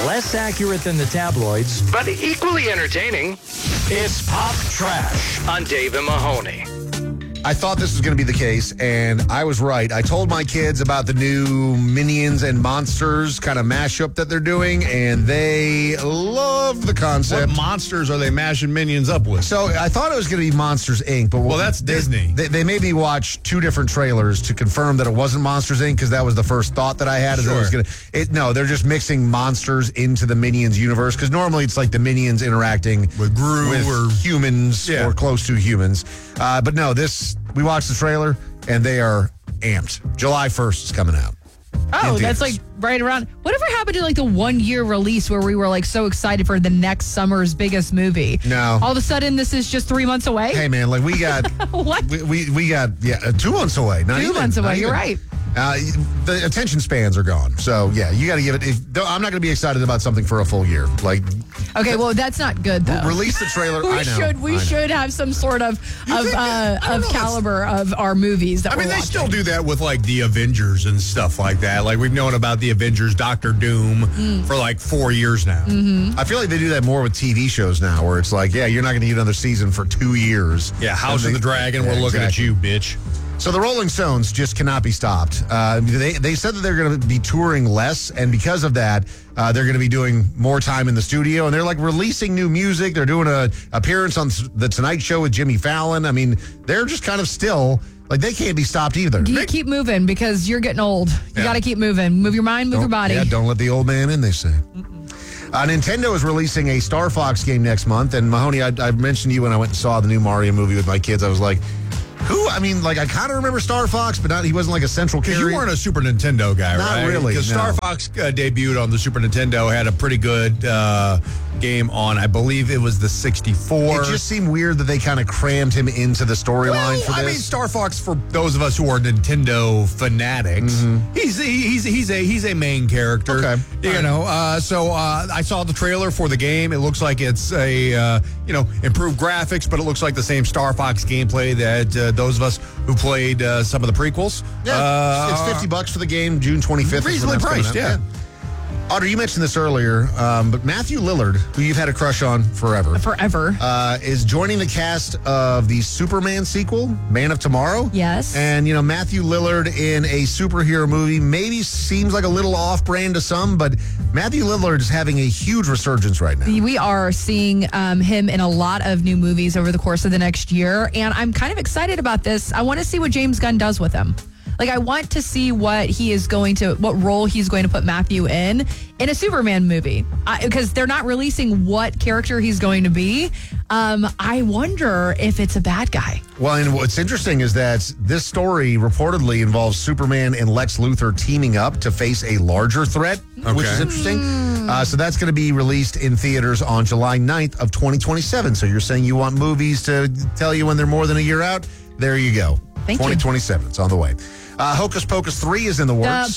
Less accurate than the tabloids, but equally entertaining. It's Pop Trash on Dave and Mahoney. I thought this was going to be the case, and I was right. I told my kids about the new Minions and Monsters kind of mashup that they're doing, and they love the concept. What monsters are they mashing Minions up with? So I thought it was going to be Monsters, Inc., but that's Disney. They made me watch two different trailers to confirm that it wasn't Monsters, Inc., because that was the first thought that I had. Is that it was going to. No, they're just mixing monsters into the Minions universe, because normally it's like the Minions interacting with Gru or humans or close to humans. But no, we watched the trailer, and they are amped. July 1st is coming out. Oh, that's like right around. Whatever happened to like the 1 year release where we were like so excited for the next summer's biggest movie? No. All of a sudden, this is just 3 months away? Hey, man, like we got. What? We got 2 months away. Not 2 even, months away. not You're even. right. The attention spans are gone. So, yeah, you got to give it. I'm not going to be excited about something for a full year. Okay, well, that's not good, though. Release the trailer. We should have some sort of caliber of our movies. They still do that with like the Avengers and stuff like that. Like we've known about the Avengers, Doctor Doom for like 4 years now. Mm-hmm. I feel like they do that more with TV shows now, where it's like, yeah, you're not going to get another season for 2 years. Yeah, House of the Dragon. We're looking at you, bitch. So the Rolling Stones just cannot be stopped. They said that they're going to be touring less, and because of that, they're going to be doing more time in the studio, and they're like releasing new music. They're doing an appearance on The Tonight Show with Jimmy Fallon. I mean, they're just kind of still, like, they can't be stopped either. You keep moving because you're getting old. You got to keep moving. Move your mind, move your body. Yeah, don't let the old man in, they say. Nintendo is releasing a Star Fox game next month, and Mahoney, I mentioned to you when I went and saw the new Mario movie with my kids, I was like, who? I mean, like, I kind of remember Star Fox, but he wasn't like a central character. You weren't a Super Nintendo guy, right? Not really. Because Star Fox debuted on the Super Nintendo, had a pretty good game on, I believe it was the 64. It just seemed weird that they kind of crammed him into the storyline for this. I mean, Star Fox, for those of us who are Nintendo fanatics, he's a main character. Okay. So I saw the trailer for the game. It looks like it's a improved graphics, but it looks like the same Star Fox gameplay that those of us who played some of the prequels. Yeah, it's $50 for the game, June 25th. Reasonably priced, yeah. Otter, you mentioned this earlier, but Matthew Lillard, who you've had a crush on forever, is joining the cast of the Superman sequel, Man of Tomorrow. Yes. And, Matthew Lillard in a superhero movie maybe seems like a little off-brand to some, but Matthew Lillard is having a huge resurgence right now. We are seeing him in a lot of new movies over the course of the next year, and I'm kind of excited about this. I want to see what James Gunn does with him. Like, I want to see what role he's going to put Matthew in a Superman movie. Because they're not releasing what character he's going to be. I wonder if it's a bad guy. Well, and what's interesting is that this story reportedly involves Superman and Lex Luthor teaming up to face a larger threat, which is interesting. So that's going to be released in theaters on July 9th of 2027. So you're saying you want movies to tell you when they're more than a year out? There you go. Thank 2027. It's on the way. Hocus Pocus 3 is in the works.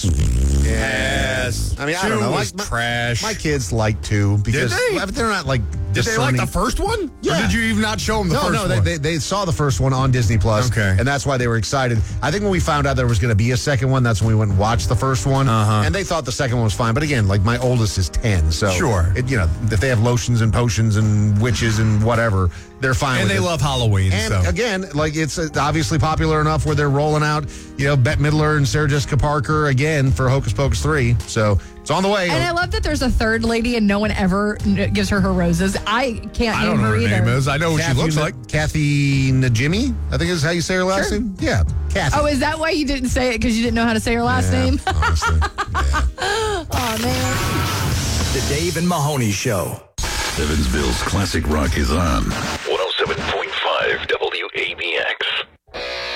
Yes. I mean, I don't know. Trash. My kids like 2 because they're not like Did they like the first one? Yeah. Or did you even not show them the first one? No, they saw the first one on Disney Plus. Okay. And that's why they were excited. I think when we found out there was going to be a second one, that's when we went and watched the first one. And they thought the second one was fine. But again, like, my oldest is 10. So, if they have lotions and potions and witches and whatever, they're fine and with it. And they love Halloween. And again, like, it's obviously popular enough where they're rolling out, Bette Midler and Sarah Jessica Parker again for Hocus Pocus 3. So it's on the way. And I love that there's a third lady and no one ever gives her roses. I can't name her either. I don't know her name is. I know what she looks like. Kathy Najimy, I think is how you say her last name. Yeah, Kathy. Oh, is that why you didn't say it? Because you didn't know how to say her last name? Honestly, yeah. Oh, man. The Dave and Mahoney Show. Evansville's classic rock is on.